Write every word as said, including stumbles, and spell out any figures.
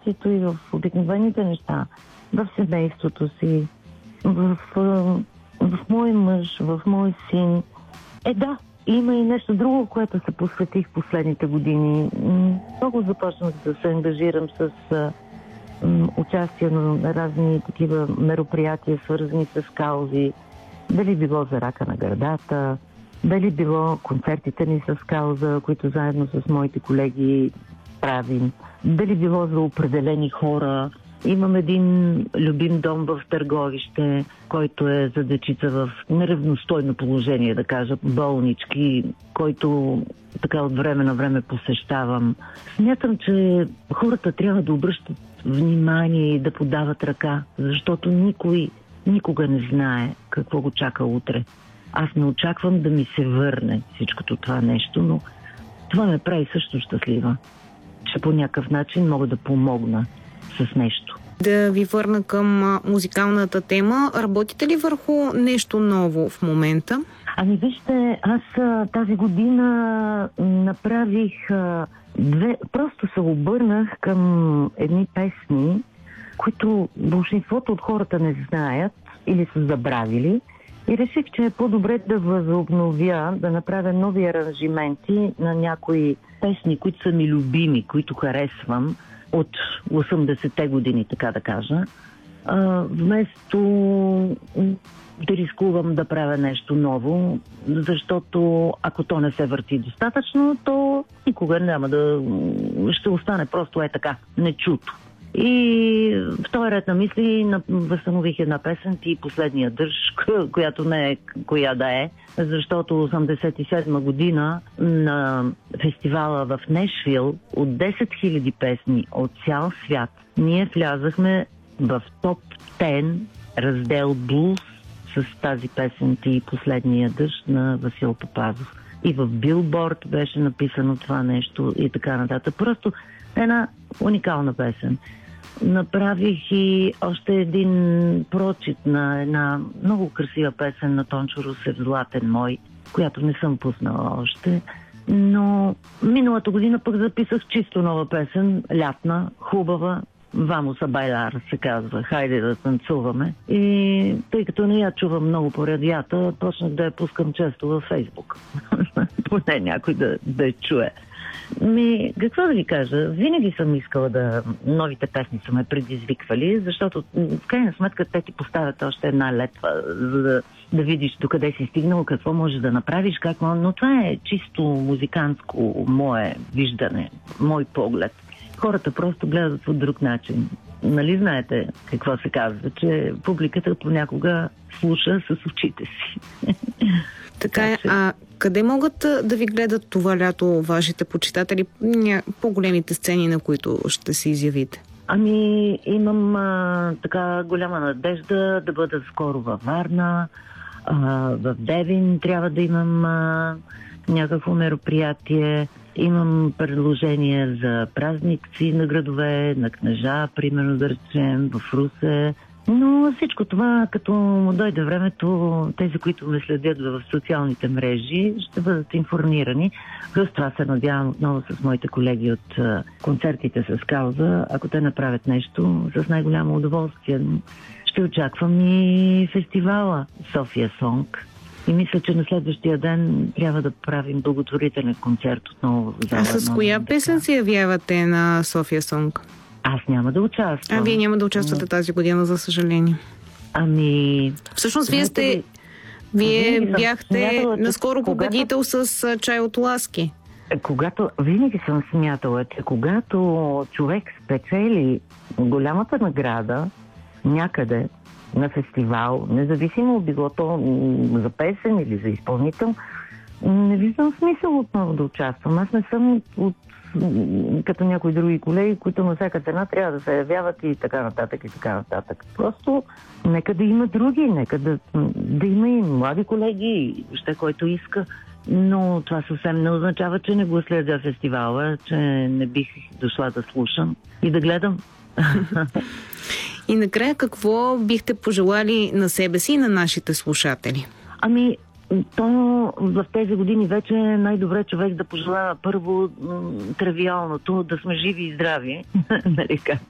щастието и в обикновените неща, в семейството си, в, в, в мой мъж, в мой син. Е, да, има и нещо друго, което се посветих последните години. Много започнах да се ангажирам с а, м, участие на разни такива мероприятия, свързани с каузи. Дали било за рака на гърдата, дали било концертите ни с кауза, които заедно с моите колеги правим, дали било за определени хора. Имам един любим дом в Търговище, който е за дечица в неравностойно положение, да кажа, болнички, който така от време на време посещавам. Смятам, че хората трябва да обръщат внимание и да подават ръка, защото никой никога не знае какво го чака утре. Аз не очаквам да ми се върне всичкото това нещо, но това ме прави също щастлива, че по някакъв начин мога да помогна с нещо. Да ви върна към музикалната тема. Работите ли върху нещо ново в момента? Ами вижте, аз тази година направих две... Просто се обърнах към едни песни, които большинството от хората не знаят или са забравили. И реших, че е по-добре да възобновя, да направя нови аранжименти на някои песни, които са ми любими, които харесвам от осемдесетте години, така да кажа. А, вместо да рискувам да правя нещо ново, защото ако то не се върти достатъчно, то никога няма да... ще остане просто е така, нечуто. И в този ред на мисли възстанових една песен "Ти последния дъжд", която не е коя да е, защото осемдесет и седма година на фестивала в Нешвил от десет хиляди песни от цял свят ние влязахме в топ десет раздел блуз с тази песен "Ти последния дъжд" на Васил Папазов. И в Билборд беше написано това нещо и така нататък. Просто една уникална песен. Направих и още един прочит на една много красива песен на Тончо Русев "Златен мой", която не съм пуснала още. Но миналата година пък записах чисто нова песен, лятна, хубава. "Vamos a bailar" се казва, "Хайде да танцуваме". И тъй като не я чувам много по радията, почнах да я пускам често във Фейсбук. Поне някой да, да я чуе. Ми, какво да ви кажа, винаги съм искала да... Новите песни са ме предизвиквали, защото в крайна сметка те ти поставят още една летва, за да, да видиш докъде си стигнал, какво можеш да направиш, как... но това е чисто музикантско мое виждане, мой поглед. Хората просто гледат по друг начин. Нали знаете какво се казва, че публиката понякога слуша с очите си. Така е. А къде могат да ви гледат това лято вашите почитатели, по-големите сцени, на които ще се изявите? Ами, имам а, така голяма надежда да бъда скоро във Варна, а, в Девин трябва да имам а, някакво мероприятие. Имам предложения за празници на градове, на кнежа, примерно да речем, в Русе. Но всичко това, като му дойде времето, тези, които ме следят в социалните мрежи, ще бъдат информирани. Плюс това се надявам отново с моите колеги от концертите с кауза. Ако те направят нещо, с най-голямо удоволствие. Ще очаквам и фестивала София Сонг. И мисля, че на следващия ден трябва да правим благотворителен концерт отново в зала. А с коя песен се явявате на София Сонг? Аз няма да участвам. А вие няма да участвате тази година, за съжаление. Ами... Всъщност вие сте... Вие бяхте смятала, наскоро победител когато... с "Чай от ласки". Когато... Винаги съм смятала, че когато човек спечели голямата награда някъде на фестивал, независимо било то за песен или за изпълнител, не виждам смисъл отново да участвам. Аз не съм от като някои други колеги, които на всяка цена трябва да се явяват и така нататък и така нататък. Просто нека да има други, нека да, да има и млади колеги, въобще който иска. Но това съвсем не означава, че не го следя фестивала, че не бих дошла да слушам и да гледам. И накрая, какво бихте пожелали на себе си и на нашите слушатели? Ами, то в тези години вече е най-добре човек да пожелава първо м- тривиалното, да сме живи и здрави, нали, както